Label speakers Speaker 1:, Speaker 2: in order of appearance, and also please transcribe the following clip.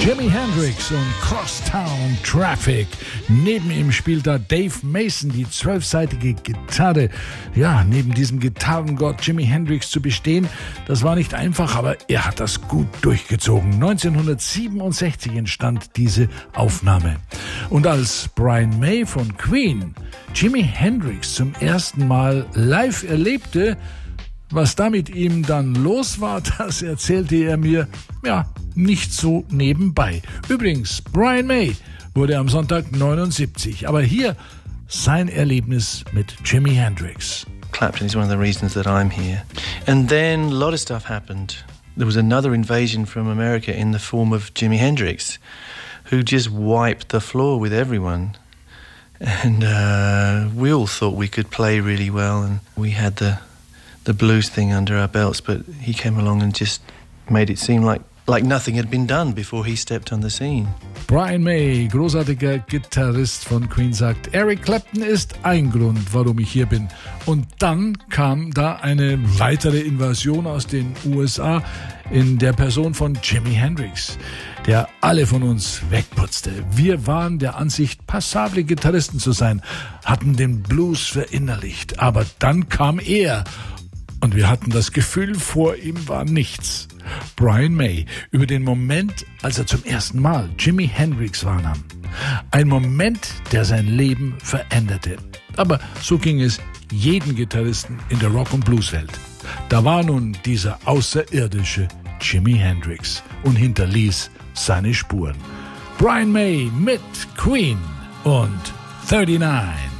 Speaker 1: Jimi Hendrix und Crosstown Traffic. Neben ihm spielt da Dave Mason die 12-seitige Gitarre. Ja, neben diesem Gitarrengott Jimi Hendrix zu bestehen, das war nicht einfach, aber er hat das gut durchgezogen. 1967 entstand diese Aufnahme. Und als Brian May von Queen Jimi Hendrix zum ersten Mal live erlebte, was da mit ihm dann los war, das erzählte er mir, ja, nicht so nebenbei. Übrigens, Brian May wurde am Sonntag 79, aber hier sein Erlebnis mit Jimi Hendrix.
Speaker 2: Clapton is one of the reasons that I'm here. And then a lot of stuff happened. There was another invasion from America in the form of Jimi Hendrix, who just wiped the floor with everyone. And we all thought we could play really well, and we had the blues thing under our belts, but he came along and just made it seem like nothing had been done before he stepped on the scene.
Speaker 1: Brian May, großartiger Gitarrist von Queen, sagt, Eric Clapton ist ein Grund, warum ich hier bin. Und dann kam da eine weitere Invasion aus den USA in der Person von Jimi Hendrix, der alle von uns wegputzte. Wir waren der Ansicht, passable Gitarristen zu sein, hatten den Blues verinnerlicht. Aber dann kam er. Und wir hatten das Gefühl, vor ihm war nichts. Brian May über den Moment, als er zum ersten Mal Jimi Hendrix wahrnahm. Ein Moment, der sein Leben veränderte. Aber so ging es jedem Gitarristen in der Rock- und Blueswelt. Da war nun dieser außerirdische Jimi Hendrix und hinterließ seine Spuren. Brian May mit Queen und 39.